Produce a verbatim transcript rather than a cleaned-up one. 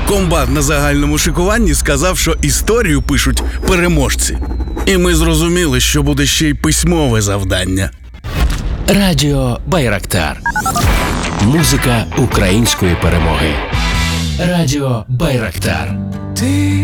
Комбат на загальному шикуванні сказав, що історію пишуть переможці. І ми зрозуміли, що буде ще й письмове завдання. Радіо Байрактар. Музика української перемоги. Радіо Байрактар.